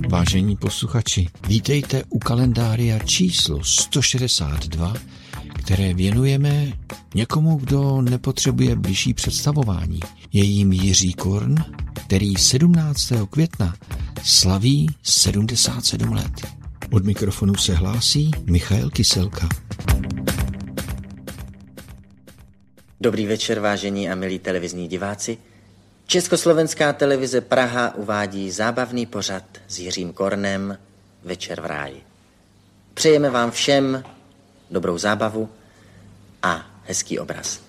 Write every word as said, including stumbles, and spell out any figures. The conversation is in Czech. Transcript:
Vážení posluchači, vítejte u kalendária číslo sto šedesát dva, které věnujeme někomu, kdo nepotřebuje bližší představování. Je jím Jiří Korn, který sedmnáctého května slaví sedmdesát sedm let. Od mikrofonu se hlásí Michael Kyselka. Dobrý večer, vážení a milí televizní diváci. Československá televize Praha uvádí zábavný pořad s Jiřím Kornem Večer v ráji. Přejeme vám všem dobrou zábavu a hezký obraz.